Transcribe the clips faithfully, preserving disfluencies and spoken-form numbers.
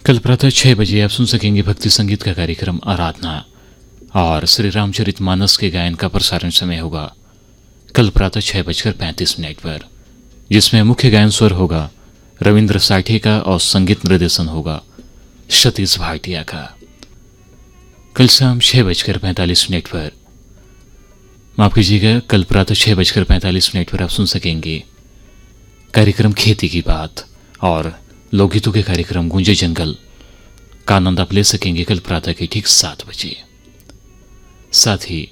कल प्रातः छह बजे आप सुन सकेंगे भक्ति संगीत का कार्यक्रम आराधना और श्री रामचरितमानस के गायन का प्रसारण समय होगा कल प्रातः छह बजकर पैंतीस मिनट पर, जिसमें मुख्य गायन स्वर होगा रविंद्र साठे का और संगीत निर्देशन होगा सतीश भाटिया का। कल शाम छह बजकर पैंतालीस मिनट पर, माफ कीजिएगा, कल प्रातः छह बजकर पैंतालीस मिनट पर आप सुन सकेंगे कार्यक्रम खेती की बात और लोकगीतों के कार्यक्रम गूंजे जंगल का आनंद आप ले सकेंगे कल प्रातः के ठीक सात बजे। साथ ही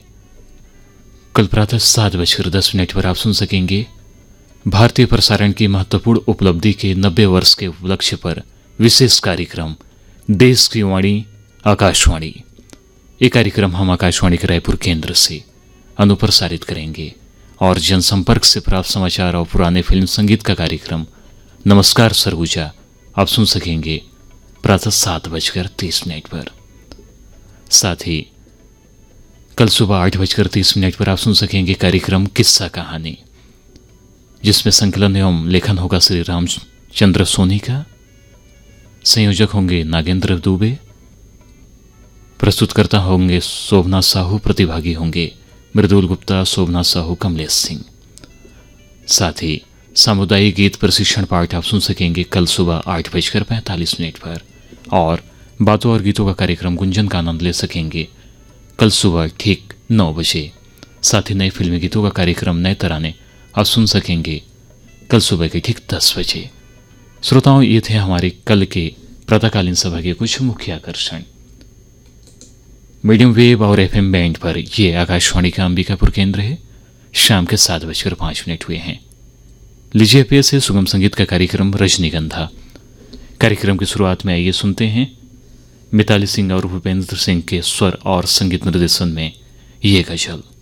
कल प्रातः सात बजकर दस मिनट पर आप सुन सकेंगे भारतीय प्रसारण की महत्वपूर्ण उपलब्धि के नब्बे वर्ष के उपलक्ष्य पर विशेष कार्यक्रम देश की वाणी आकाशवाणी। ये कार्यक्रम हम आकाशवाणी के रायपुर केंद्र से अनुप्रसारित करेंगे और जनसंपर्क से प्राप्त समाचार और पुराने फिल्म संगीत का कार्यक्रम नमस्कार सरगुजा आप सुन सकेंगे प्रातः सात बजकर तीस मिनट पर। साथ ही कल सुबह आठ बजकर तीस मिनट पर आप सुन सकेंगे कार्यक्रम किस्सा कहानी, जिसमें संकलन एवं लेखन होगा श्री रामचंद्र सोनी का, संयोजक होंगे नागेंद्र दुबे, प्रस्तुतकर्ता होंगे शोभना साहू, प्रतिभागी होंगे मृदुल गुप्ता, शोभना साहू, कमलेश सिंह। साथ ही सामुदायिक गीत प्रशिक्षण पाठ आप सुन सकेंगे कल सुबह आठ बजकर पैंतालीस मिनट पर और बातों और गीतों का कार्यक्रम गुंजन का आनंद ले सकेंगे कल सुबह ठीक नौ बजे। साथ ही नए फिल्मी गीतों का कार्यक्रम नए तराने आप सुन सकेंगे कल सुबह के ठीक दस बजे। श्रोताओं, ये थे हमारे कल के प्रातःकालीन सभा के कुछ मुख्य आकर्षण। मीडियम वेव और एफएम बैंड पर यह आकाशवाणी का अंबिकापुर केंद्र है। शाम के सात बजकर पांच मिनट हुए हैं। लीजिए पेश है सुगम संगीत का कार्यक्रम रजनीगंधा। कार्यक्रम की शुरुआत में आइए सुनते हैं मिताली सिंह और भूपेंद्र सिंह के स्वर और संगीत निर्देशन में ये गजल।